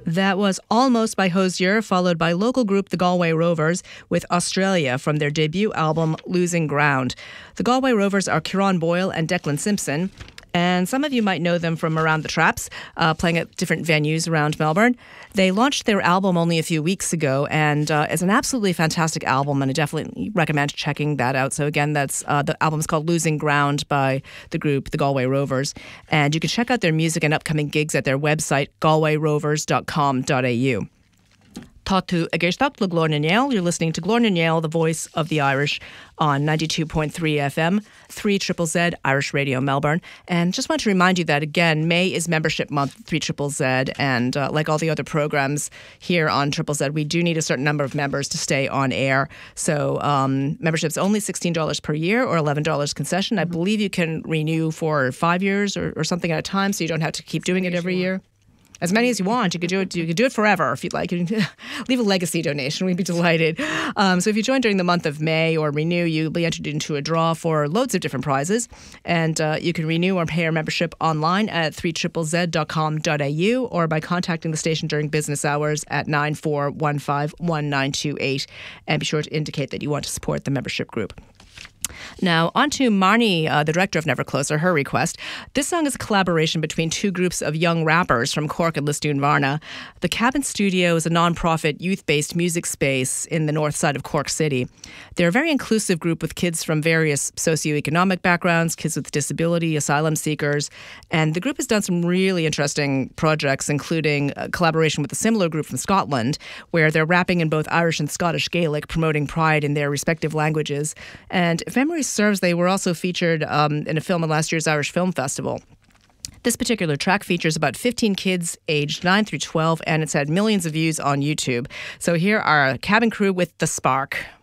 That was Almost by Hosier, followed by local group The Galway Rovers with Australia from their debut album Losing Ground. The Galway Rovers are Kieran Boyle and Declan Simpson, and some of you might know them from around the traps, playing at different venues around Melbourne. They launched their album only a few weeks ago, and it's an absolutely fantastic album, and I definitely recommend checking that out. So again, that's the album's called Losing Ground by the group The Galway Rovers, and you can check out their music and upcoming gigs at their website, galwayrovers.com.au. Tatu Agéisteacht le Glór na Néal. You're listening to Glór na Néal, the voice of the Irish, on 92.3 FM, 3ZZZ, Irish Radio Melbourne. And just want to remind you that, again, May is membership month, 3ZZZ, and like all the other programs here on Triple Z, we do need a certain number of members to stay on air. So membership's only $16 per year or $11 concession. I believe you can renew for 5 years or something at a time, so you don't have to keep doing it every year. As many as you want. You could do it. You could do it forever if you'd like. You can leave a legacy donation. We'd be delighted. So if you join during the month of May or renew, you'll be entered into a draw for loads of different prizes. And you can renew or pay your membership online at 3ZZZ.com.au or by contacting the station during business hours at 94151928. And be sure to indicate that you want to support the membership group. Now, on to Marnie, the director of Never Closer, her request. This song is a collaboration between two groups of young rappers from Cork and Lisdoonvarna. The Cabin Studio is a non-profit, youth-based music space in the north side of Cork City. They're a very inclusive group with kids from various socioeconomic backgrounds, kids with disability, asylum seekers, and the group has done some really interesting projects, including a collaboration with a similar group from Scotland, where they're rapping in both Irish and Scottish Gaelic, promoting pride in their respective languages. And if memory serves, they were also featured in a film at last year's Irish Film Festival. This particular track features about 15 kids aged 9 through 12, and it's had millions of views on YouTube. So here are Cabin Crew with The Spark.